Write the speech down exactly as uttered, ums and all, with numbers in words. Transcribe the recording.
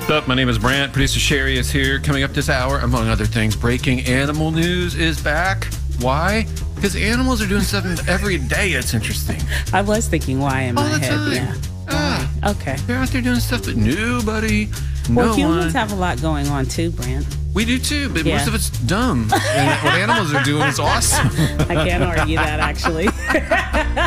What's up? My name is Brant. Producer Sherry is here. Coming up this hour, among other things, breaking animal news is back. Why? Because animals are doing something every day. It's interesting. I was thinking why in All my the head. time. Yeah. Ah, Why? Okay. they're out there doing stuff, but nobody, Well, no humans one. have a lot going on too, Brant. We do too, but Yeah. most of it's dumb. And what animals are doing is awesome. I can't argue that, actually.